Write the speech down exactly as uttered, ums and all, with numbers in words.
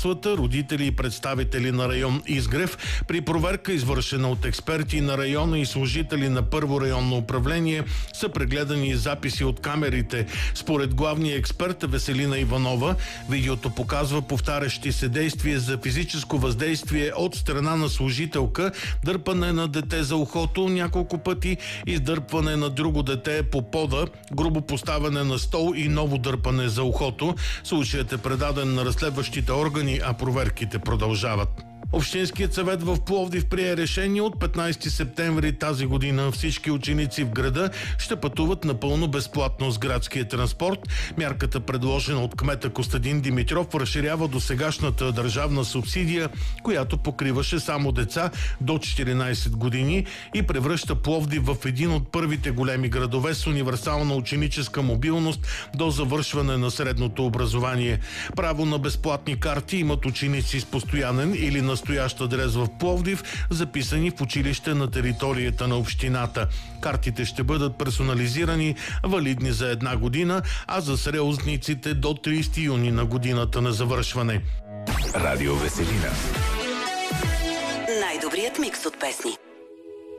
семействата, родители и представители на район Изгрев. При проверка, извършена от експерти на района и служители на Първо районно управление, са прегледани записи от камерите. Според главния експерт Веселина Иванова, видеото показва повтарящи се действия за физическо въздействие от страна на служителка, дърпане на дете за ухото няколко пъти, издърпване на друго дете по пода, грубо поставяне на стол и ново дърпане за ухото. Случаят е предаден на разследващите органи, а проверките продължават. Общинският съвет в Пловдив прие решение от петнайсети септември тази година всички ученици в града ще пътуват напълно безплатно с градския транспорт. Мярката, предложена от кмета Костадин Димитров, разширява досегашната държавна субсидия, която покриваше само деца до четиринайсет години и превръща Пловдив в един от първите големи градове с универсална ученическа мобилност до завършване на средното образование. Право на безплатни карти имат ученици с постоянен или настоящ адрес в Пловдив, записани в училище на територията на общината. Картите ще бъдат персонализирани, валидни за една година, а за среузниците до трийсети юни на годината на завършване. Радио Веселина. Най-добрият микс от песни.